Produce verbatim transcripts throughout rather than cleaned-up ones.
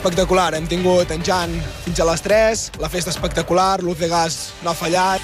espectacular. Hem tingut enjant fins a les tres, la festa espectacular, l'ús de gas no ha fallat.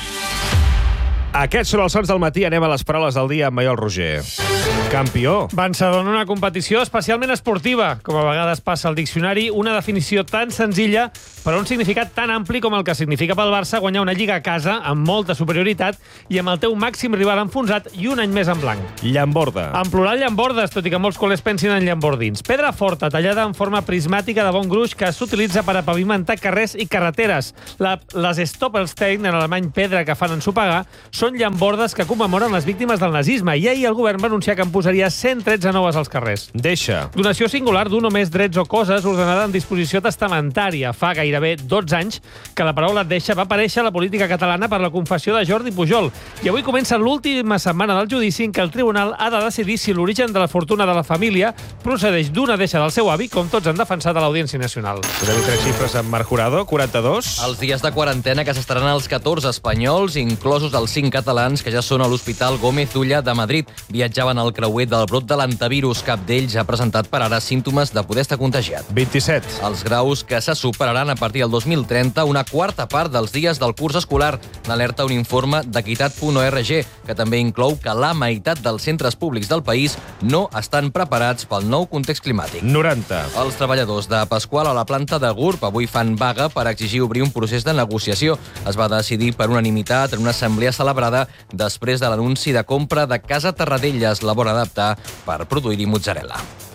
Aquests són els sons del matí. Anem a les paraules del dia amb Maiol Roger. Campió. Vencedor en una competició especialment esportiva. Com a vegades passa al diccionari, una definició tan senzilla però un significat tan ampli com el que significa pel Barça guanyar una lliga a casa amb molta superioritat i amb el teu màxim rival enfonsat i un any més en blanc. Llamborda. En plural, llambordes, tot i que molts col·legs pensin en llambordins. Pedra forta, tallada en forma prismàtica de bon gruix que s'utilitza per a pavimentar carrers i carreteres. La, les Stoppelstein, en alemany pedra que fan ensopegar, són llambordes que commemoren les víctimes del nazisme i ahir el govern va anunciar que en posaria cent tretze noves als carrers. Deixa. Donació singular d'un o més drets o coses ordenada en disposició testamentària. Fa gairebé dotze anys que la paraula deixa va aparèixer a la política catalana per la confessió de Jordi Pujol. I avui comença l'última setmana del judici en què el tribunal ha de decidir si l'origen de la fortuna de la família procedeix d'una deixa del seu avi, com tots han defensat a l'Audiència Nacional. Posem tres xifres amb Marc Jurado, quaranta-dos. Els dies de quarantena que s'estaran els catorze espanyols, inclosos els cinc catalans que ja són a l'Hospital Gómez Ulla de Madrid. Viatjaven al creuer del brot de l'antivirus. Cap d'ells ha presentat per ara símptomes de poder estar contagiat. vint-i-set. Els graus que se superaran a partir del dos mil trenta una quarta part dels dies del curs escolar. N'alerta un informe d'equitat punt org, que també inclou que la meitat dels centres públics del país no estan preparats pel nou context climàtic. noranta. Els treballadors de Pasqual a la planta de Gurb avui fan vaga per exigir obrir un procés de negociació. Es va decidir per unanimitat en una assemblea celebrada després de l'anunci de compra de Casa Terradellas, labor adaptar per produir-hi mozzarella.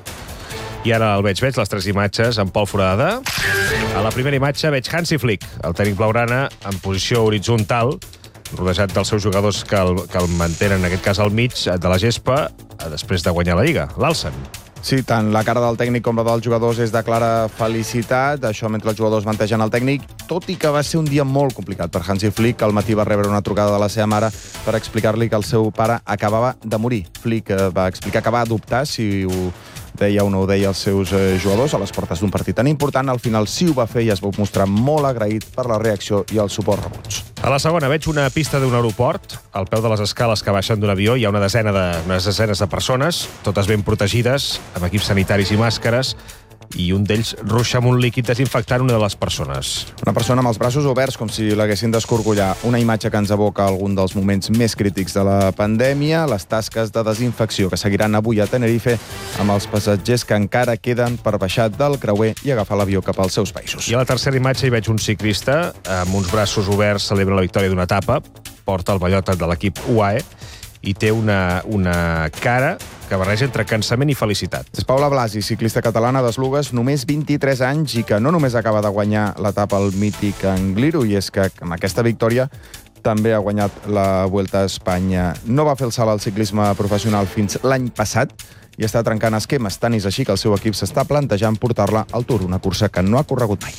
I ara el veig, veig les tres imatges amb Pol Foradada. A la primera imatge veig Hansi Flick, el tècnic blaugrana, en posició horitzontal, rodejat dels seus jugadors que el, que el mantenen, en aquest cas, al mig de la gespa, després de guanyar la Lliga. L'alcen. Sí, tant la cara del tècnic com la dels jugadors és de clara felicitat. Això mentre els jugadors mantegen el tècnic, tot i que va ser un dia molt complicat per Hansi Flick. Al matí va rebre una trucada de la seva mare per explicar-li que el seu pare acabava de morir. Flick va explicar que va adoptar, si ho deia o no ho deia als seus eh, jugadors, a les portes d'un partit tan important. Al final sí ho va fer i es va mostrar molt agraït per la reacció i el suport rebuts. A la segona veig una pista d'un aeroport. Al peu de les escales que baixen d'un avió hi ha una desena de, unes desenes de persones, totes ben protegides, amb equips sanitaris i màscares, i un d'ells ruixa amb un líquid desinfectant una de les persones. Una persona amb els braços oberts, com si l'haguessin d'escorcollar. Una imatge que ens evoca algun dels moments més crítics de la pandèmia, les tasques de desinfecció que seguiran avui a Tenerife amb els passatgers que encara queden per baixar del creuer i agafar l'avió cap als seus països. I a la tercera imatge hi veig un ciclista amb uns braços oberts, celebra la victòria d'una etapa, porta el ballot de l'equip U A E i té una, una cara que barreja entre cansament i felicitat. És Paula Blasi, ciclista catalana d'Eslugues, només vint-i-tres anys, i que no només acaba de guanyar l'etapa al mític Angliru, i és que amb aquesta victòria també ha guanyat la Vuelta a Espanya. No va fer el salt al ciclisme professional fins l'any passat i està trencant esquemes, tant és així que el seu equip s'està plantejant portar-la al Tour, una cursa que no ha corregut mai.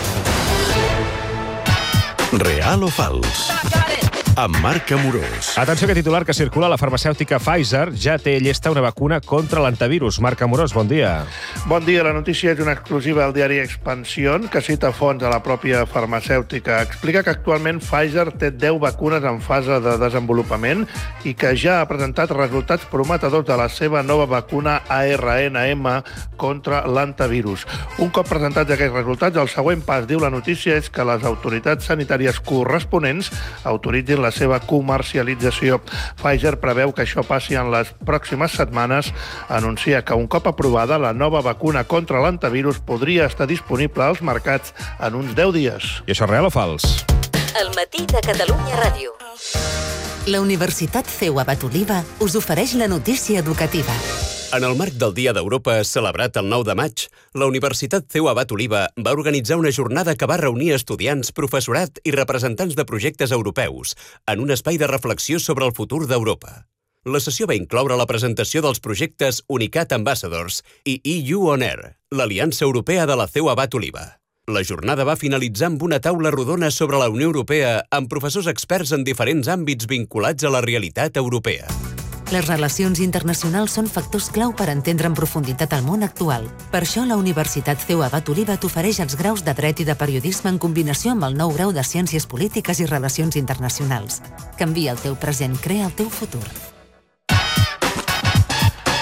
Real o fals? Amb Marc Amorós. Atenció, que titular que circula, la farmacèutica Pfizer ja té llesta una vacuna contra l'antivirus. Marc Amorós, bon dia. Bon dia. La notícia és una exclusiva del diari Expansión, que cita fons a la pròpia farmacèutica. Explica que actualment Pfizer té deu vacunes en fase de desenvolupament i que ja ha presentat resultats prometedors de la seva nova vacuna A R N M contra l'antivirus. Un cop presentats aquests resultats, el següent pas, diu la notícia, és que les autoritats sanitàries corresponents autoritzin la seva comercialització. Pfizer preveu que això passi en les pròximes setmanes. Anuncia que un cop aprovada, la nova vacuna contra l'antivirus podria estar disponible als mercats en uns deu dies. I això és real o fals? El matí de Catalunya Ràdio. La Universitat C E U Abat Oliva us ofereix la notícia educativa. En el marc del Dia d'Europa, celebrat el nou de maig, la Universitat C E U Abat Oliva va organitzar una jornada que va reunir estudiants, professorat i representants de projectes europeus en un espai de reflexió sobre el futur d'Europa. La sessió va incloure la presentació dels projectes UNICAT Ambassadors i E U On Air, l'Aliança Europea de la C E U Abat Oliva. La jornada va finalitzar amb una taula rodona sobre la Unió Europea amb professors experts en diferents àmbits vinculats a la realitat europea. Les relacions internacionals són factors clau per entendre en profunditat el món actual. Per això, la Universitat C E U Abat Oliva t'ofereix els graus de Dret i de Periodisme en combinació amb el nou grau de Ciències Polítiques i Relacions Internacionals. Canvia el teu present, crea el teu futur.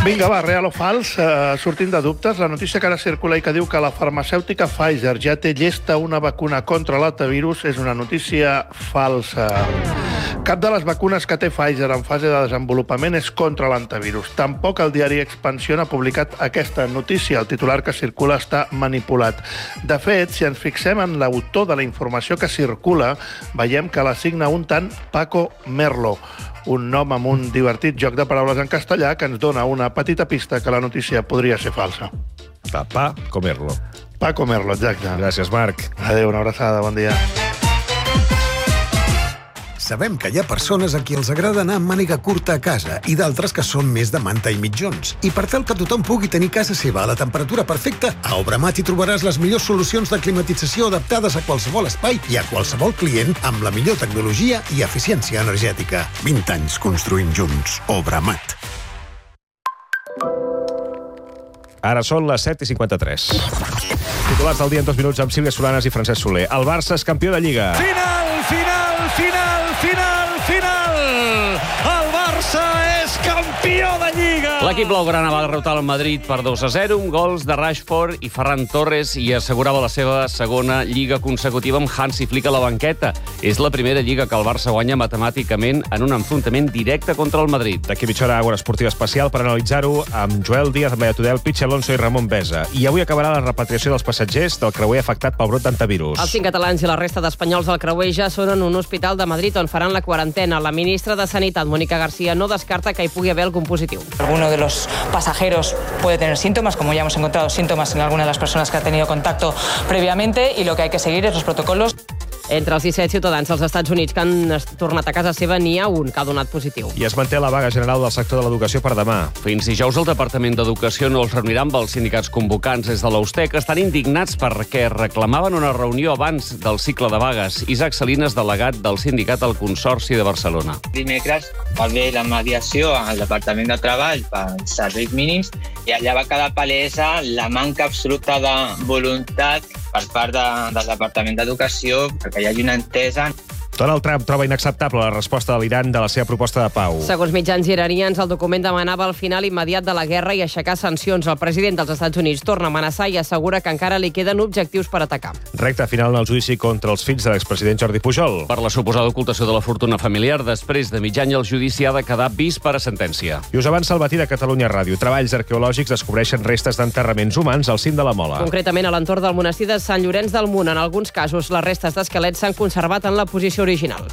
Vinga, va, real o fals, uh, sortint de dubtes, la notícia que ara circula i que diu que la farmacèutica Pfizer ja té llesta una vacuna contra l'altavirus és una notícia falsa. Cap de les vacunes que té Pfizer en fase de desenvolupament és contra l'antivirus. Tampoc el diari Expansión ha publicat aquesta notícia. El titular que circula està manipulat. De fet, si ens fixem en l'autor de la informació que circula, veiem que la signa un tant Paco Merlo, un nom amb un divertit joc de paraules en castellà que ens dona una petita pista que la notícia podria ser falsa. Pa comerlo. Pa comerlo, exacte. Gràcies, Marc. Adéu, una abraçada, bon dia. Sabem que hi ha persones a qui els agrada anar amb màniga curta a casa i d'altres que són més de manta i mitjons. I per tal que tothom pugui tenir casa seva a la temperatura perfecta, a Obramat hi trobaràs les millors solucions de climatització adaptades a qualsevol espai i a qualsevol client amb la millor tecnologia i eficiència energètica. vint anys construint junts. Obramat. Ara són les set i cinquanta-tres. Titulars del dia en dos minuts amb Sílvia Solanas i Francesc Soler. El Barça és campió de Lliga. Final, final, final, final, final! El Barça és campió de Lliga! L'equip blaugrana va derrotar el Madrid per dos a zero, amb gols de Rashford i Ferran Torres, i assegurava la seva segona Lliga consecutiva amb Hansi Flick a la banqueta. És la primera Lliga que el Barça guanya matemàticament en un enfrontament directe contra el Madrid. D'aquí mitja hora, Àgora Esportiva Especial per analitzar-ho amb Joel Díaz, Maia Tudel, Pichi Alonso i Ramon Besa. I avui acabarà la repatriació dels passatgers del creuer afectat pel brot d'antivirus. Els cinc catalans i la resta d'espanyols del creuer ja són en un hospital de Madrid on faran la quarantena. La ministra de Sanitat, Mónica García, no descarta que hi pugui haver algun positiu. Alguno de los pasajeros puede tener síntomas, como ya hemos encontrado síntomas en alguna de las personas que ha tenido contacto previamente, y lo que hay que seguir es los protocolos. Entre els disset ciutadans als Estats Units que han tornat a casa seva, n'hi ha un que ha donat positiu. I es manté la vaga general del sector de l'educació per demà. Fins dijous el Departament d'Educació no els reunirà amb els sindicats convocants des de l'Austec. Estan indignats perquè reclamaven una reunió abans del cicle de vagues. Isaac Salinas, delegat del sindicat al Consorci de Barcelona. Dimecres va haver la mediació al Departament de Treball pels serveis mínims i allà va quedar palesa la manca absoluta de voluntat per part de, del Departament d'Educació perquè hi hagi una entesa. Donald Trump troba inacceptable la resposta de l'Iran de la seva proposta de pau. Segons mitjans iranians, el document demanava el final immediat de la guerra i aixecar sancions. El president dels Estats Units torna a amenaçar i assegura que encara li queden objectius per atacar. Recte final en el judici contra els fills de l'expresident Jordi Pujol. Per la suposada ocultació de la fortuna familiar, després de mig any el judici ha de quedar vist per a sentència. I us avança el matí de Catalunya Ràdio. Treballs arqueològics descobreixen restes d'enterraments humans al cim de la Mola. Concretament a l'entorn del monestir de Sant Llorenç del Munt. En alguns casos, les restes d'esquelets s'han conservat en la posició original.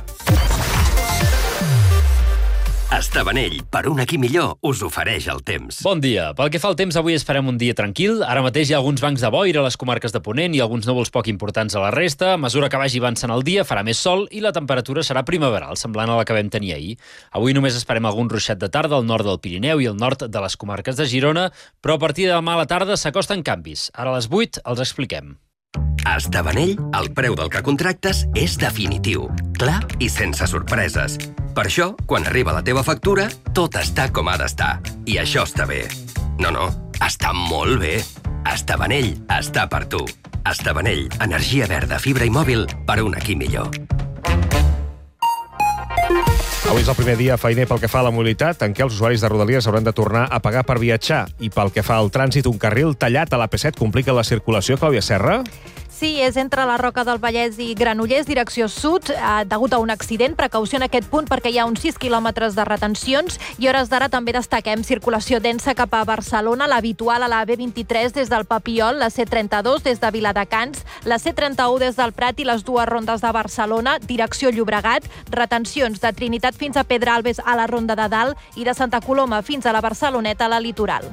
Estavanell, per un aquí millor, us ofereix el temps. Bon dia. Pel que fa al temps, avui esperem un dia tranquil. Ara mateix hi ha alguns bancs de boira a les comarques de Ponent i alguns núvols poc importants a la resta. A mesura que vagi avançant el dia, farà més sol i la temperatura serà primaveral, semblant a la que vam tenir ahir. Avui només esperem algun ruixat de tarda al nord del Pirineu i al nord de les comarques de Girona, però a partir de demà a la tarda s'acosten canvis. Ara a les vuit els expliquem. A Estavanell, el preu del que contractes és definitiu, clar i sense sorpreses. Per això, quan arriba la teva factura, tot està com ha d'estar. I això està bé. No, no, està molt bé. Estavanell està per tu. Estavanell, energia verda, fibra i mòbil per un aquí millor. Avui és el primer dia feiner pel que fa a la mobilitat, en què els usuaris de Rodalies hauran de tornar a pagar per viatjar. I pel que fa al trànsit, un carril tallat a l'A P set complica la circulació. Clàudia Serra? Sí, és entre la Roca del Vallès i Granollers, direcció sud, eh, degut a un accident. Precaució en aquest punt perquè hi ha uns sis quilòmetres de retencions i hores d'ara també destaquem circulació densa cap a Barcelona, l'habitual a la B vint-i-tres des del Papiol, la C trenta-dos des de Viladecans, la C trenta-u des del Prat i les dues rondes de Barcelona, direcció Llobregat, retencions de Trinitat fins a Pedralbes a la Ronda de Dalt i de Santa Coloma fins a la Barceloneta a la Litoral.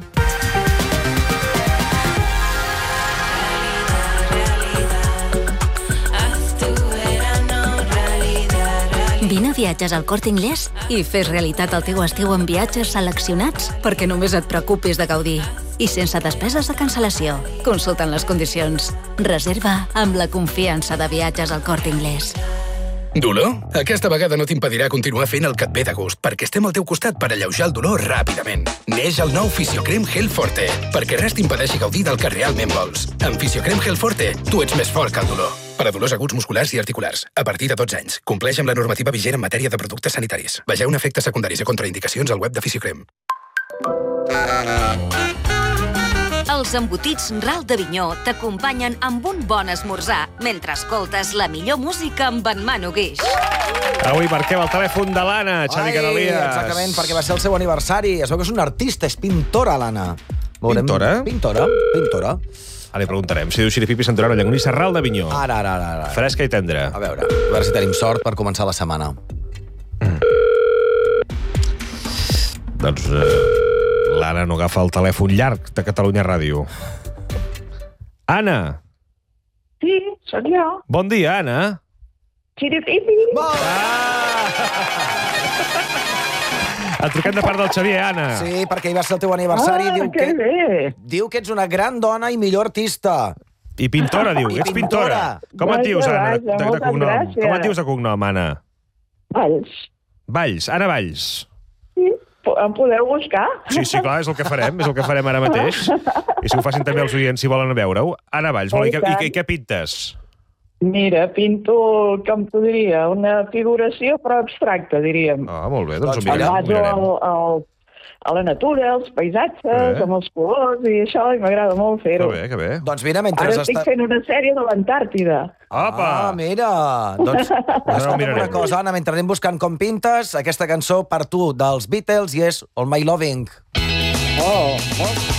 Vine a Viatges al Corte Inglés i fes realitat el teu estiu amb viatges seleccionats perquè només et preocupis de gaudir. I sense despeses de cancel·lació. Consulta'n les condicions. Reserva amb la confiança de Viatges al Corte Inglés. Dolor? Aquesta vegada no t'impedirà continuar fent el que et ve de gust, perquè estem al teu costat per alleujar el dolor ràpidament. Neix el nou Fisiocrem Gel Forte, perquè res t'impedeixi gaudir del que realment vols. Amb Fisiocrem Gel Forte, tu ets més fort que el dolor. Per a dolors aguts musculars i articulars, a partir de dotze anys. Compleix amb la normativa vigent en matèria de productes sanitaris. Vegeu efectes secundaris i contraindicacions al web de Fisiocrem. Els embotits Ral d'Avinyó t'acompanyen amb un bon esmorzar mentre escoltes la millor música amb en Manu Guix. Avui marquem el telèfon de l'Anna, Xavi Canalies. Exactament, perquè va ser el seu aniversari. Es veu que és una artista, és pintora, l'Anna. Veurem... Pintora? Pintora, pintora. Ara li preguntarem si diu Xiripipi Santorano, Llonganissa, Ral d'Avinyó. Ara, ara, ara, ara. Fresca i tendra. A veure, a veure si tenim sort per començar la setmana. Mm. Doncs eh, l'Anna no agafa el telèfon llarg de Catalunya Ràdio. Anna! Sí, sóc jo. Bon dia, Anna. Xiripipi! Et truquem de part del Xavier, Anna. Sí, perquè hi va ser el teu aniversari. Ah, diu que que, bé. Diu que ets una gran dona i millor artista. I pintora, diu. I Ets pintora. Com et Vaja, dius, Anna, de, vaja, de, de moltes cognom? gràcies. Com et dius de cognom, Anna? Valls. Valls. Anna Valls. Sí, em podeu buscar? Sí, sí, clar, és el que farem. És el que farem ara mateix. I si ho facin també els oients, si volen veure-ho. Anna Valls, molt, i, què, i, i què pintes? Mira, pinto, com t'ho diria, una figuració però abstracta, diríem. Ah, molt bé, doncs ho Em mirem. Ho baso mirarem. al, al, a la natura, als paisatges, Eh. amb els colors i això, i m'agrada molt fer-ho. Que bé, que bé. Doncs mira, mentre Ara estic està... fent una sèrie de l'Antàrtida. Apa! Ah, mira! Doncs, escolta'm mirarem. una cosa, Anna, mentre anem buscant com pintes, aquesta cançó per tu dels Beatles i és All My Loving. Oh, oh.